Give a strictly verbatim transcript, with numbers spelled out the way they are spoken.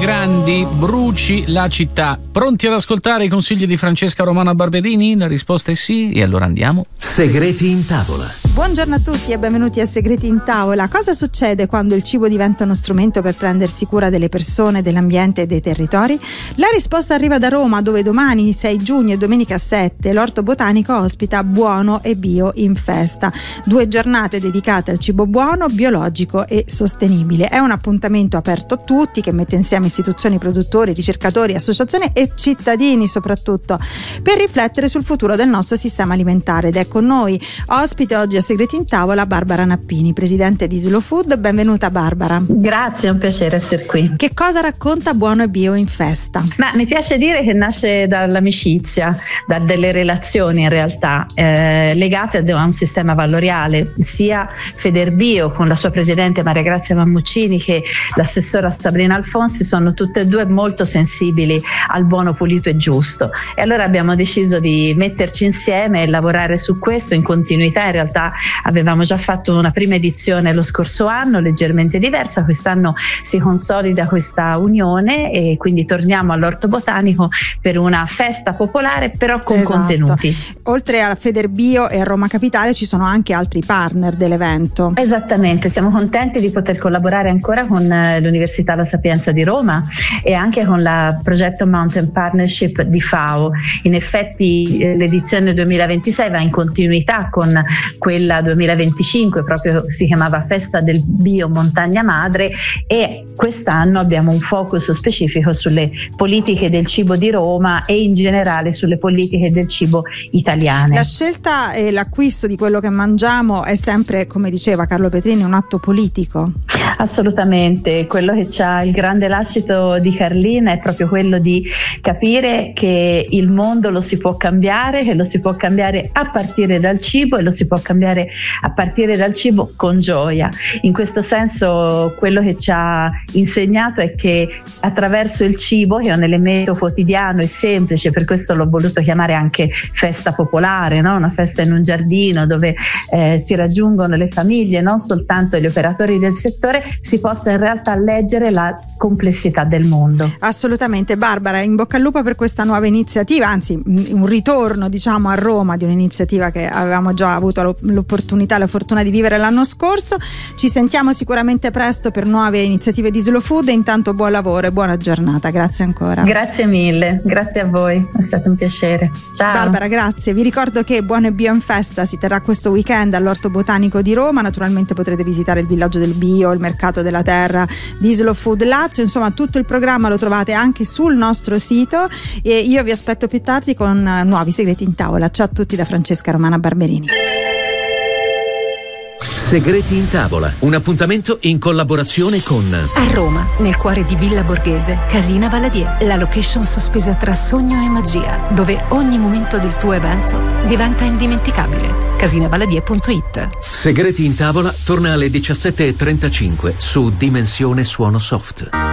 grandi, bruci la città. Pronti ad ascoltare i consigli di Francesca Romana Barberini? La risposta è sì, e allora andiamo. Segreti in tavola. Buongiorno a tutti e benvenuti a Segreti in tavola. Cosa succede quando il cibo diventa uno strumento per prendersi cura delle persone, dell'ambiente e dei territori? La risposta arriva da Roma, dove domani, sei giugno e domenica sette, l'Orto Botanico ospita Buono e Bio in Festa. Due giornate dedicate al cibo buono, biologico e sostenibile. È un appuntamento aperto a tutti che mette insieme istituzioni, produttori, ricercatori, associazioni e cittadini soprattutto, per riflettere sul futuro del nostro sistema alimentare. Ed è con noi ospite oggi a Segreti in tavola Barbara Nappini, presidente di Slow Food. Benvenuta Barbara. Grazie, è un piacere essere qui. Che cosa racconta Buono e Bio in Festa? Ma mi piace dire che nasce dall'amicizia, da delle relazioni in realtà eh, legate a un sistema valoriale, sia Federbio con la sua presidente Maria Grazia Mammuccini che l'assessora Sabrina Alfonsi sono tutte e due molto sensibili al buono, pulito e giusto, e allora abbiamo deciso di metterci insieme e lavorare su questo in continuità. In realtà avevamo già fatto una prima edizione lo scorso anno, leggermente diversa. Quest'anno si consolida questa unione e quindi torniamo all'Orto Botanico per una festa popolare, però con esatto. contenuti. Oltre a Federbio e a Roma Capitale ci sono anche altri partner dell'evento. Esattamente, siamo contenti di poter collaborare ancora con l'Università La Sapienza di Roma e anche con il progetto Mountain Partnership di FAO. In effetti l'edizione duemilaventisei va in continuità con quella duemilaventicinque, proprio si chiamava Festa del Bio Montagna Madre, e quest'anno abbiamo un focus specifico sulle politiche del cibo di Roma e in generale sulle politiche del cibo italiane. La scelta e l'acquisto di quello che mangiamo è sempre, come diceva Carlo Petrini, un atto politico? Assolutamente, quello che c'ha il grande lascito di Carlina è proprio quello di capire che il mondo lo si può cambiare, che lo si può cambiare a partire dal cibo e lo si può cambiare a partire dal cibo con gioia. In questo senso quello che ci ha insegnato è che attraverso il cibo, che è un elemento quotidiano e semplice, per questo l'ho voluto chiamare anche festa popolare, no? Una festa in un giardino dove eh, si raggiungono le famiglie, non soltanto gli operatori del settore, si possa in realtà leggere la complessità del mondo. Assolutamente. Barbara, in bocca al lupo per questa nuova iniziativa, anzi un ritorno diciamo a Roma di un'iniziativa che avevamo già avuto l'opportunità e la fortuna di vivere l'anno scorso. Ci sentiamo sicuramente presto per nuove iniziative di Slow Food e intanto buon lavoro e buona giornata. Grazie ancora. Grazie mille, grazie a voi, è stato un piacere. Ciao Barbara, grazie. Vi ricordo che Buono e Bio in Festa si terrà questo weekend all'Orto Botanico di Roma. Naturalmente potrete visitare il villaggio del bio, il mercato della terra di Slow Food Lazio, insomma tutto il programma lo trovate anche sul nostro sito e io vi aspetto più tardi con nuovi Segreti in tavola. Ciao a tutti da Francesca Romana Barberini. Segreti in tavola, un appuntamento in collaborazione con a Roma, nel cuore di Villa Borghese, Casina Valadier, la location sospesa tra sogno e magia, dove ogni momento del tuo evento diventa indimenticabile. casina valadier punto it. Segreti in tavola torna alle diciassette e trentacinque su Dimensione Suono Soft.